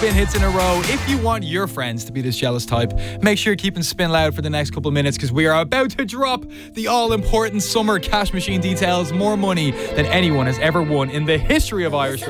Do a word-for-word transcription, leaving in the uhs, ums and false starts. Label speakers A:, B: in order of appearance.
A: spin hits in a row. If you want your friends to be this jealous type, make sure you're keeping Spin loud for the next couple of minutes because we are about to drop the all-important summer cash machine details. More money than anyone has ever won in the history of Irish